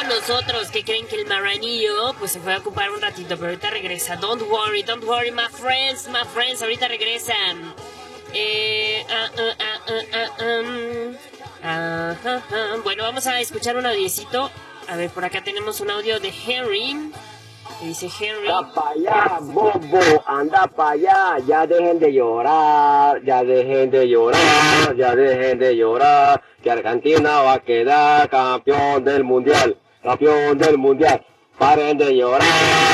con nosotros, que creen que el marranillo pues se fue a ocupar un ratito, pero ahorita regresa. Don't worry, my friends, ahorita regresan. Bueno, vamos a escuchar un audiecito. A ver, por acá tenemos un audio de Henry. Que dice Henry: anda pa' allá, bobo, anda pa' allá, ya dejen de llorar, que Argentina va a quedar campeón del mundial, paren de llorar.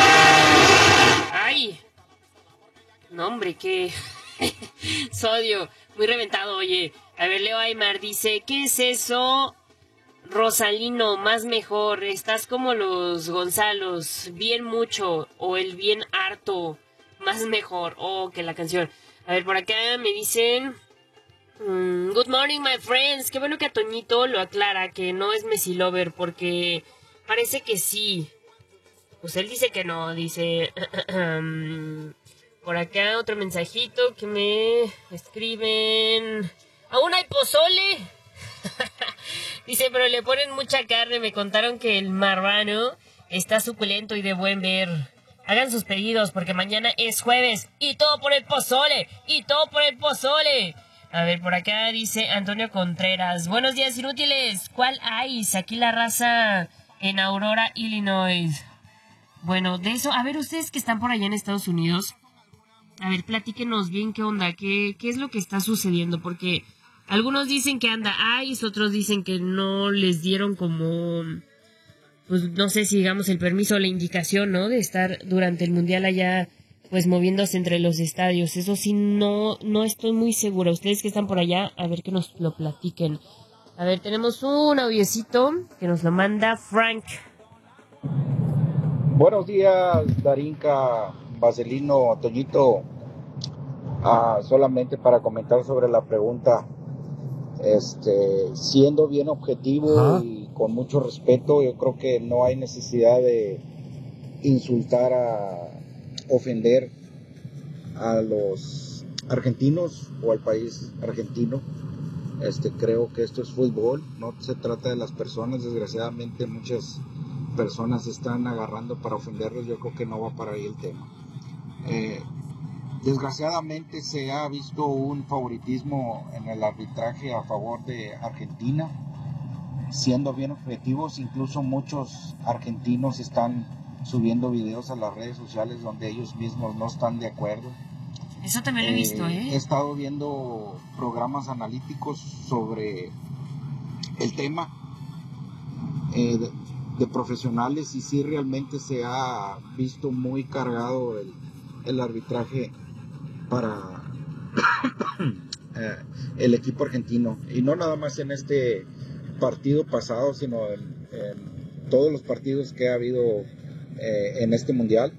¡Ay! No, hombre, qué sodio, muy reventado, oye. A ver, Leo Aymar dice: ¿qué es eso? Rosalino, más mejor, estás como los Gonzalos, bien mucho, o el bien harto, más mejor, que la canción. A ver, por acá me dicen: good morning, my friends. Qué bueno que a Toñito lo aclara, que no es Messi Lover, porque parece que sí. Pues él dice que no, dice... Por acá otro mensajito que me escriben: ¿aún hay pozole? Dice, pero le ponen mucha carne. Me contaron que el marrano está suculento y de buen ver. Hagan sus pedidos porque mañana es jueves. Y todo por el pozole. A ver, por acá dice Antonio Contreras: buenos días, inútiles. ¿Cuál hay? Aquí la raza en Aurora, Illinois. Bueno, de eso, a ver, ustedes que están por allá en Estados Unidos, a ver, platíquenos bien qué onda, qué es lo que está sucediendo, porque algunos dicen que anda ICE, otros dicen que no les dieron como, pues no sé si digamos el permiso o la indicación, ¿no? De estar durante el mundial allá, pues moviéndose entre los estadios. Eso sí, no estoy muy segura. Ustedes que están por allá, a ver que nos lo platiquen. A ver, tenemos un audiecito que nos lo manda Frank. Buenos días, Darinka, Vaselino, Toñito. Solamente para comentar sobre la pregunta, siendo bien objetivo y con mucho respeto, yo creo que no hay necesidad de insultar, ofender a los argentinos o al país argentino. Creo que esto es fútbol, no se trata de las personas. Desgraciadamente muchas personas se están agarrando para ofenderlos. Yo creo que no va para ahí el tema. Desgraciadamente se ha visto un favoritismo en el arbitraje a favor de Argentina. Siendo bien objetivos, incluso muchos argentinos están subiendo videos a las redes sociales donde ellos mismos no están de acuerdo. Eso también lo he visto, He estado viendo programas analíticos sobre el tema de profesionales, y sí realmente se ha visto muy cargado el arbitraje para el equipo argentino, y no nada más en este partido pasado, sino en todos los partidos que ha habido en este mundial.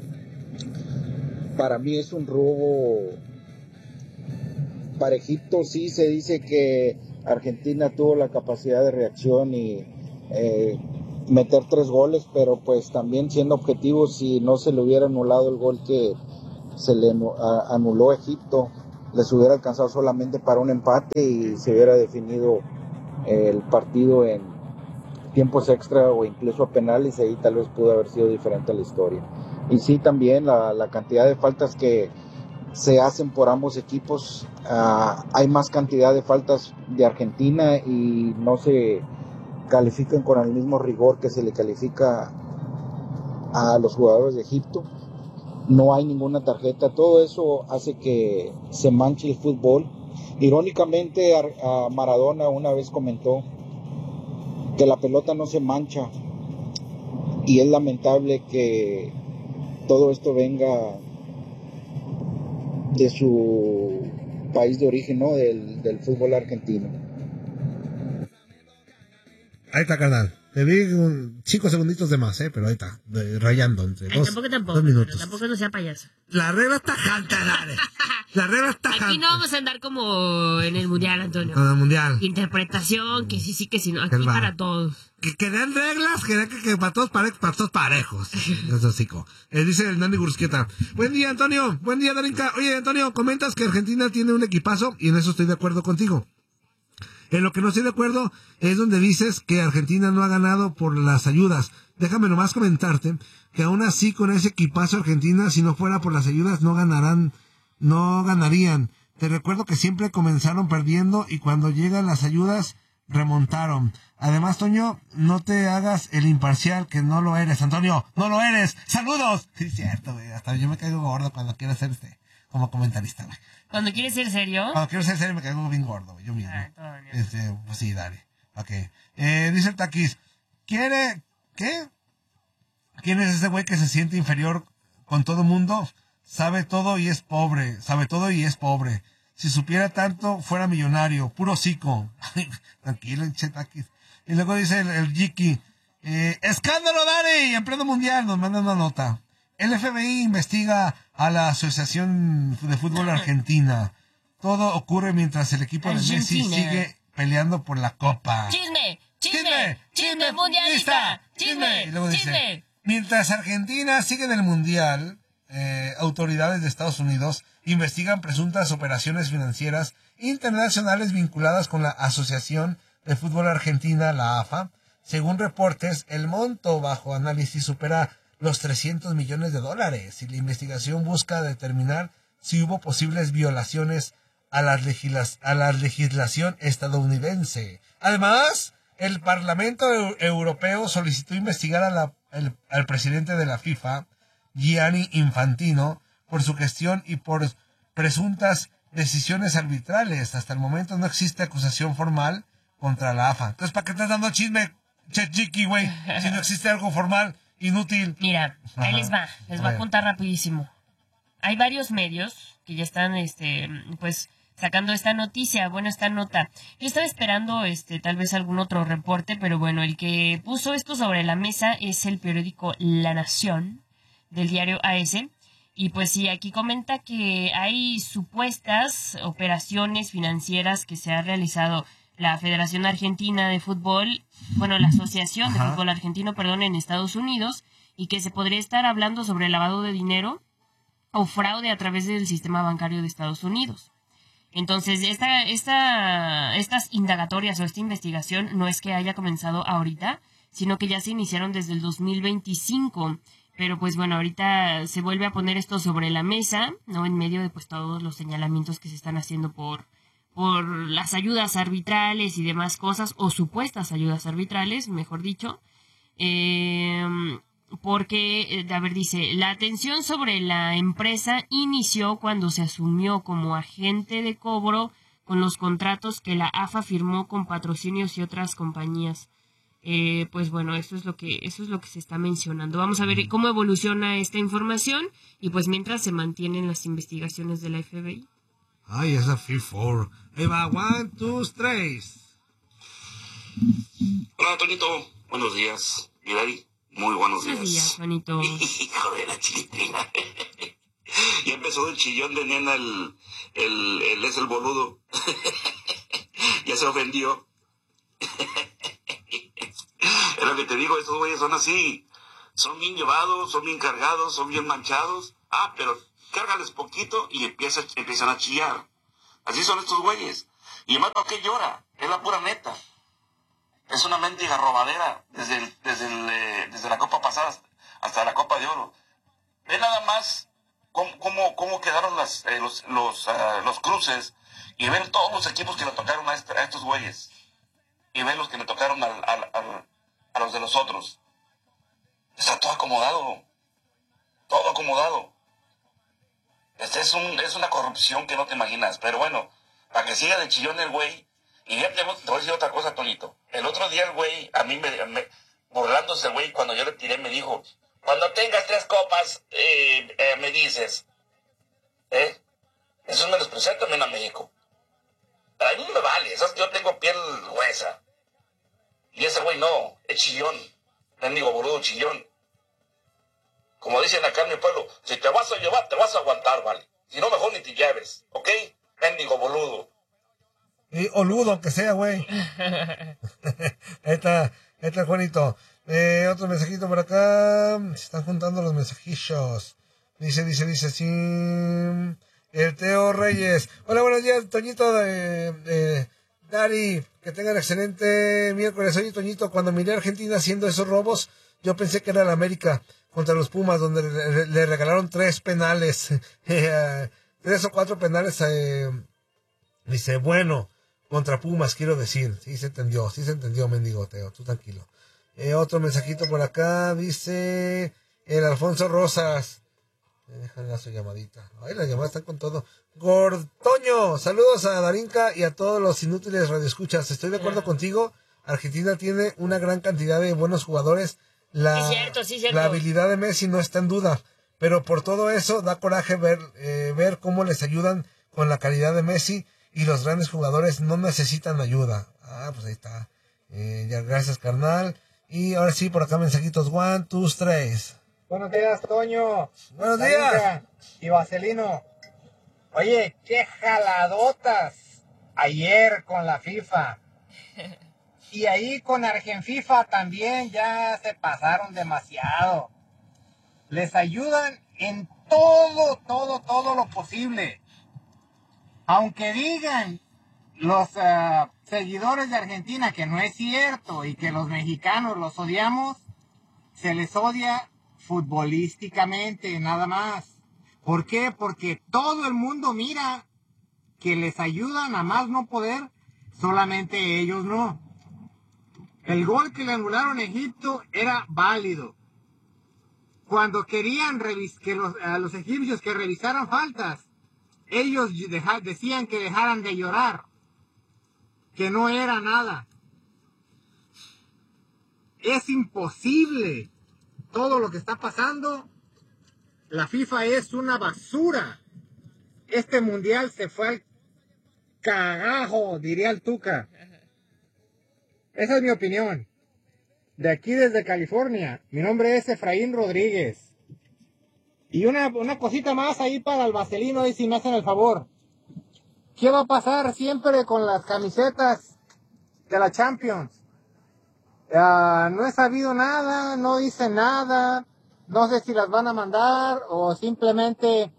Para mí es un robo parejito. Sí se dice que Argentina tuvo la capacidad de reacción y meter 3 goles, pero pues también siendo objetivos, si no se le hubiera anulado el gol que se le anuló a Egipto, les hubiera alcanzado solamente para un empate y se hubiera definido el partido en tiempos extra o incluso a penales, y ahí tal vez pudo haber sido diferente la historia. Y sí, también la cantidad de faltas que se hacen por ambos equipos, hay más cantidad de faltas de Argentina y no se califican con el mismo rigor que se le califica a los jugadores de Egipto. No hay ninguna tarjeta. Todo eso hace que se manche el fútbol. Irónicamente, a Maradona una vez comentó que la pelota no se mancha, y es lamentable que todo esto venga de su país de origen, ¿no? Del fútbol argentino. Ahí está, carnal. Te vi 5 segunditos de más, pero ahí está, rayando entre tampoco, 2 minutos. Tampoco no sea payaso. La regla está tajante, dale. La regla está tajante. Aquí no vamos a andar como en el mundial, Antonio. En el mundial. Interpretación, que sí, que sí, no. Aquí para todos. Que den reglas, que para todos parejos. Eso sí. Dice el Nandi Gursquieta: buen día, Antonio. Buen día, Darinka. Oye, Antonio, comentas que Argentina tiene un equipazo, y en eso estoy de acuerdo contigo. En lo que no estoy de acuerdo es donde dices que Argentina no ha ganado por las ayudas. Déjame nomás comentarte que aún así con ese equipazo Argentina, si no fuera por las ayudas, no ganarían. Te recuerdo que siempre comenzaron perdiendo y cuando llegan las ayudas, remontaron. Además, Toño, no te hagas el imparcial, que no lo eres, Antonio, no lo eres. ¡Saludos! Sí, es cierto, güey, hasta yo me caigo gordo cuando quiero ser como comentarista, güey. ¿Cuando quieres ser serio? Cuando quiero ser serio me caigo bien gordo, güey, yo mismo. Pues sí, dale. Ok. Dice el Taquis, ¿qué? ¿Quién es ese güey que se siente inferior con todo mundo? Sabe todo y es pobre. Si supiera tanto, fuera millonario. Puro hocico. Tranquilo, Taquis. Y luego dice el Jiki, escándalo, Dari, en pleno mundial, nos manda una nota. El FBI investiga a la Asociación de Fútbol Argentina. Todo ocurre mientras el equipo de Messi sigue peleando por la copa. ¡Chisme mundialista! Y luego dice, mientras Argentina sigue en el mundial, autoridades de Estados Unidos investigan presuntas operaciones financieras internacionales vinculadas con la Asociación de Fútbol Argentina, la AFA. Según reportes, el monto bajo análisis supera los $300 millones y la investigación busca determinar si hubo posibles violaciones a la legislación estadounidense. Además, el Parlamento Europeo solicitó investigar al presidente de la FIFA, Gianni Infantino, por su gestión y por presuntas decisiones arbitrales. Hasta el momento no existe acusación formal contra la AFA. Entonces, ¿para qué estás dando chisme, Chiqui, güey? Si no existe algo formal, inútil. Mira, ahí les voy a contar rapidísimo. Hay varios medios que ya están, pues, sacando esta noticia, esta nota. Yo estaba esperando, tal vez algún otro reporte, pero bueno, el que puso esto sobre la mesa es el periódico La Nación, del diario AS. Y pues sí, aquí comenta que hay supuestas operaciones financieras que se ha realizado la Federación Argentina de Fútbol, la Asociación de Fútbol Argentino, en Estados Unidos, y que se podría estar hablando sobre lavado de dinero o fraude a través del sistema bancario de Estados Unidos. Entonces, estas indagatorias o esta investigación no es que haya comenzado ahorita, sino que ya se iniciaron desde el 2025. Pero pues bueno, ahorita se vuelve a poner esto sobre la mesa, ¿no? En medio de pues todos los señalamientos que se están haciendo por las ayudas arbitrales y demás cosas, o supuestas ayudas arbitrales, mejor dicho. Porque, dice, la atención sobre la empresa inició cuando se asumió como agente de cobro con los contratos que la AFA firmó con Patrocinios y otras compañías. Pues bueno, eso es lo que se está mencionando. Vamos a ver cómo evoluciona esta información y pues mientras se mantienen las investigaciones de la FBI. Ay, esa Free4. Ahí va, 1, 2, 3. Hola, Toñito. Buenos días. Hilary, muy buenos días. Buenos días, Juanito. Hijo de la chilitrina. Ya empezó el chillón de nena, el boludo. Ya se ofendió. Es lo que te digo, estos güeyes son así. Son bien llevados, son bien cargados, son bien manchados. Pero cárgales poquito y empiezan a chillar. Así son estos güeyes. Y además, ¿por qué llora? Es la pura neta. Es una mendiga robadera desde la Copa pasada hasta la Copa de Oro. Ve nada más cómo quedaron los cruces y ver todos los equipos que le tocaron a estos güeyes. Y ver los que le tocaron a los de los otros. Está todo acomodado. Todo acomodado. Es una corrupción que no te imaginas. Pero bueno, para que siga de chillón el güey. Y ya te voy a decir otra cosa, Tonito. El otro día el güey, a mí burlándose el güey, cuando yo le tiré, me dijo, cuando tengas 3 copas, me dices. Eso me los presenta también a México. A mí me vale, yo tengo piel gruesa. Y ese güey no, es chillón. Mendigo boludo chillón. Como dicen acá en mi pueblo, si te vas a llevar, te vas a aguantar, vale. Si no, mejor ni te lleves, ¿ok? Mendigo boludo. Y oludo que sea, güey. Ahí está Juanito. Otro mensajito por acá. Se están juntando los mensajillos. Dice así. El Teo Reyes. Hola, buenos días, Toñito. Dari, Que tengan excelente miércoles. Oye, Toñito, cuando miré a Argentina haciendo esos robos, yo pensé que era el América contra los Pumas, donde le regalaron 3 penales, 3 o 4 penales. Dice, bueno, contra Pumas, quiero decir. Sí se entendió, mendigo Teo, tú tranquilo. Otro mensajito por acá, dice el Alfonso Rosas. Déjale su llamadita. Ay, las llamadas están con todo. Gortoño, saludos a Darinka y a todos los inútiles radioescuchas. Estoy de acuerdo contigo. Argentina tiene una gran cantidad de buenos jugadores. Sí, cierto. La habilidad de Messi no está en duda. Pero por todo eso da coraje ver cómo les ayudan con la calidad de Messi y los grandes jugadores no necesitan ayuda. Pues ahí está. Ya, gracias, carnal. Y ahora sí, por acá mensajitos. 1, 2, 3. Buenos días, Toño. Buenos días. Y Vaselino. Oye, qué jaladotas ayer con la FIFA. Y ahí con Argenfifa también ya se pasaron demasiado. Les ayudan en todo lo posible. Aunque digan los seguidores de Argentina que no es cierto y que los mexicanos los odiamos, se les odia futbolísticamente, nada más. ¿Por qué? Porque todo el mundo mira que les ayudan a más no poder, solamente ellos no. El gol que le anularon a Egipto era válido. Cuando querían a los egipcios que revisaran faltas, ellos decían que dejaran de llorar, que no era nada. Es imposible todo lo que está pasando. La FIFA es una basura. Este mundial se fue al cagajo, diría el Tuca. Esa es mi opinión. De aquí desde California. Mi nombre es Efraín Rodríguez. Y una cosita más ahí para el Vaselino, ahí si me hacen el favor. ¿Qué va a pasar siempre con las camisetas de la Champions? No he sabido nada, no dice nada. No sé si las van a mandar o simplemente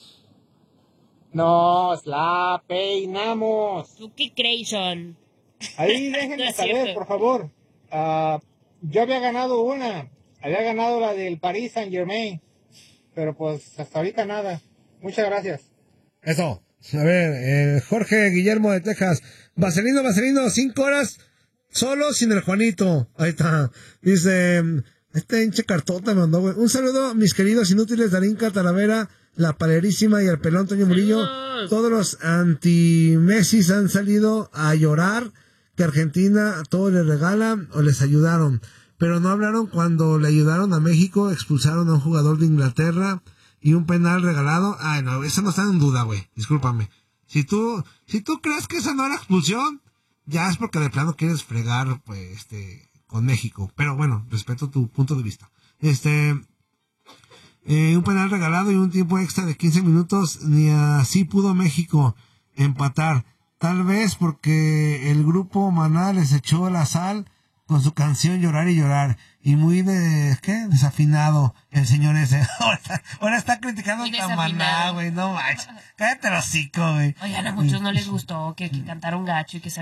nos la peinamos. ¿Tú qué crees, son? Ahí déjenme No es saber, cierto. por favor. Yo había ganado la del Paris Saint-Germain, pero pues hasta ahorita nada. Muchas gracias. Eso. A ver, Jorge Guillermo de Texas. Vaselino, 5 horas solo sin el Juanito. Ahí está. Dice, este hinche cartota me mandó, güey. Un saludo, mis queridos inútiles, Darinka, Talavera, La Palerísima y el pelón Toño Murillo. Todos los anti-Messis han salido a llorar que Argentina todo les regala o les ayudaron. Pero no hablaron cuando le ayudaron a México, expulsaron a un jugador de Inglaterra y un penal regalado. Ay, no, eso no está en duda, güey. Discúlpame. Si tú crees que esa no era expulsión, ya es porque de plano quieres fregar, pues, con México. Pero bueno, respeto tu punto de vista. Un penal regalado y un tiempo extra de 15 minutos, ni así pudo México empatar. Tal vez porque el grupo Maná les echó la sal con su canción Llorar y Llorar. Y muy desafinado el señor ese. Ahora está criticando a Maná, güey. No manches. Cállate el hocico, güey. Oigan, a muchos no les gustó que cantaron gacho y que se